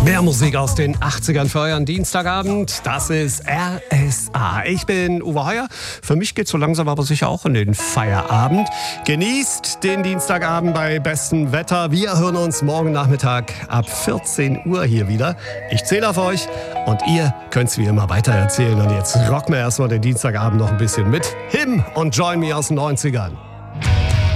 Mehr Musik aus den 80ern für euren Dienstagabend. Das ist RSA. Ich bin Uwe Heuer. Für mich geht's so langsam aber sicher auch in den Feierabend. Genießt den Dienstagabend bei bestem Wetter. Wir hören uns morgen Nachmittag ab 14 Uhr hier wieder. Ich zähle auf euch und ihr könnt's wie immer weitererzählen. Und jetzt rocken wir erstmal den Dienstagabend noch ein bisschen mit Him und Join Me aus den 90ern.